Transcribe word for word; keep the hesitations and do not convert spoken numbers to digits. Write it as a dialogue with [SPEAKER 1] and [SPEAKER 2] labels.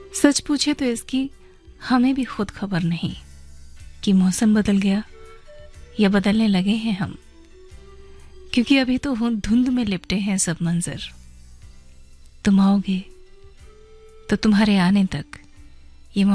[SPEAKER 1] सच पूछे तो इसकी हमें भी खुद खबर नहीं कि मौसम बदल गया या बदलने लगे हैं हम, क्योंकि अभी तो धुंध में लिपटे हैं सब मंजर। तुम आओगे तो तुम्हारे आने तक